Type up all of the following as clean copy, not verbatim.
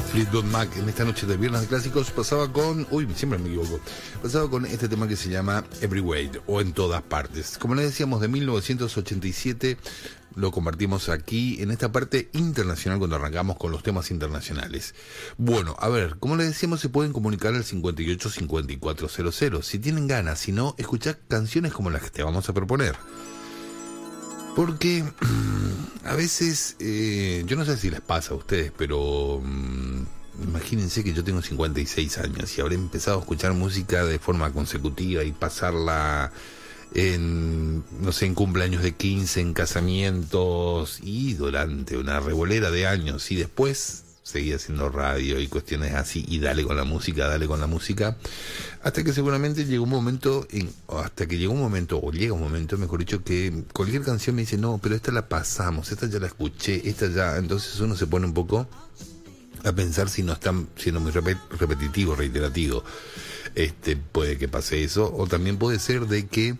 Fleetwood Mac en esta noche de Viernes de Clásicos pasaba con... Uy, siempre me equivoco. Pasaba con este tema que se llama Everywhere o En Todas Partes. Como les decíamos, de 1987 lo compartimos aquí en esta parte internacional cuando arrancamos con los temas internacionales. Bueno, a ver, como les decíamos, se pueden comunicar al 585400. Si tienen ganas, si no, escuchar canciones como las que te vamos a proponer. Porque a veces, yo no sé si les pasa a ustedes, pero imagínense que yo tengo 56 años y habré empezado a escuchar música de forma consecutiva y pasarla en, no sé, en cumpleaños de 15, en casamientos y durante una revolera de años, y después seguía haciendo radio y cuestiones así, y dale con la música, hasta que seguramente llega un momento, o llega un momento, mejor dicho, que cualquier canción me dice, no, pero esta la pasamos, esta ya la escuché, esta ya, entonces uno se pone un poco a pensar si no están siendo muy repetitivo, reiterativo. Puede que pase eso, o también puede ser de que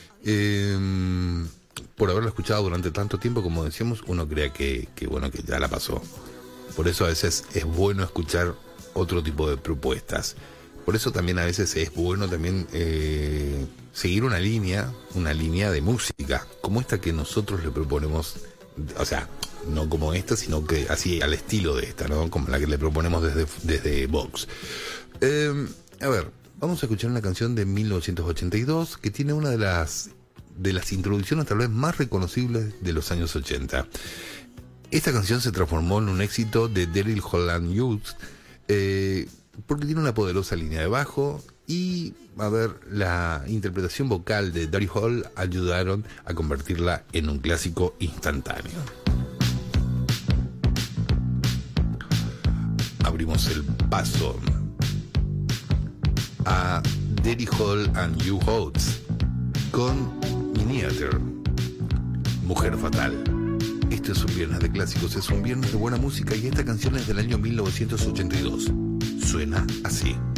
por haberlo escuchado durante tanto tiempo, como decíamos, uno crea que bueno, que ya la pasó. Por eso a veces es bueno escuchar otro tipo de propuestas. Por eso también a veces es bueno también seguir una línea de música, como esta que nosotros le proponemos, o sea, no como esta, sino que así al estilo de esta, ¿no? Como la que le proponemos desde Vox. A ver, vamos a escuchar una canción de 1982 que tiene una de las introducciones tal vez más reconocibles de los años 80. Esta canción se transformó en un éxito de Daryl Holland Youth porque tiene una poderosa línea de bajo y, a ver, la interpretación vocal de Daryl Hall ayudaron a convertirla en un clásico instantáneo. Abrimos el paso a Daryl Hall and You Holds con Miniature, Mujer Fatal. Esto es un viernes de clásicos, es un viernes de buena música y esta canción es del año 1982. Suena así.